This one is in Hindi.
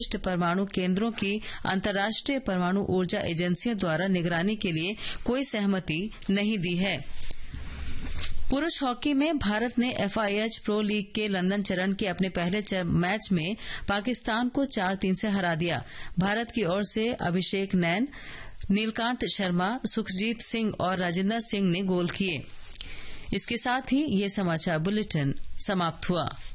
परमाणु केंद्रों की अंतर्राष्ट्रीय परमाणु ऊर्जा एजेंसियों द्वारा निगरानी के लिए कोई सहमति नहीं दी है। पुरुष हॉकी में भारत ने FIH प्रो लीग के लंदन चरण के अपने पहले मैच में पाकिस्तान को 4-3 से हरा दिया। भारत की ओर से अभिषेक नैन, नीलकांत शर्मा, सुखजीत सिंह और राजेंद्र सिंह ने गोल किए। इसके साथ ही ये समाचार बुलेटिन समाप्त हुआ।